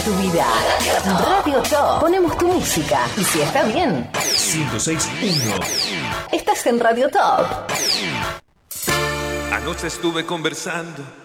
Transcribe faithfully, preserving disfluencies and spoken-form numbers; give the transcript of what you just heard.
Tu vida. Radio Top. Ponemos tu música. Y si está bien, ciento seis punto uno. estás en Radio Top. Anoche estuve conversando